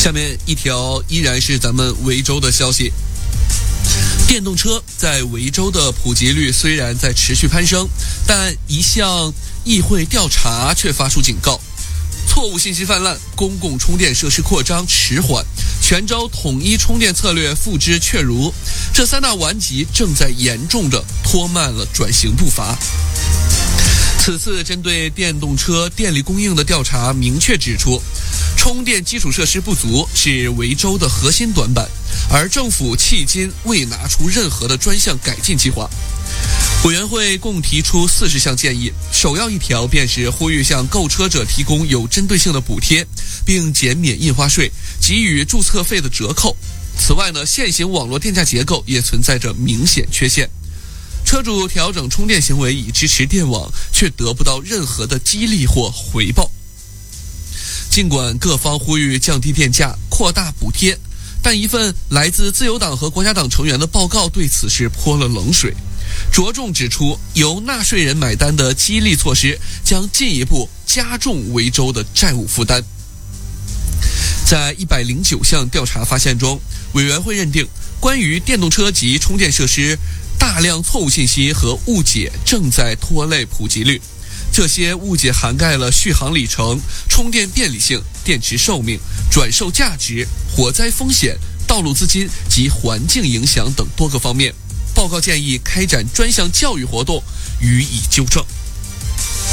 下面一条依然是咱们维州的消息。电动车在维州的普及率虽然在持续攀升，但一项议会调查却发出警告：错误信息泛滥，公共充电设施扩张迟缓，全州统一充电策略付之阙如，这三大顽疾正在严重地拖慢了转型步伐。此次针对电动车电力供应的调查明确指出，充电基础设施不足是维州的核心短板，而政府迄今未拿出任何的专项改进计划。委员会共提出40项建议，首要一条便是呼吁向购车者提供有针对性的补贴，并减免印花税，给予注册费的折扣。此外呢，现行网络电价结构也存在着明显缺陷，车主调整充电行为以支持电网，却得不到任何的激励或回报。尽管各方呼吁降低电价、扩大补贴，但一份来自自由党和国家党成员的报告对此事泼了冷水，着重指出由纳税人买单的激励措施将进一步加重维州的债务负担。在109项调查发现中，委员会认定关于电动车及充电设施大量错误信息和误解正在拖累普及率。这些误解涵盖了续航里程、充电便利性、电池寿命、转售价值、火灾风险、道路资金及环境影响等多个方面。报告建议开展专项教育活动，予以纠正。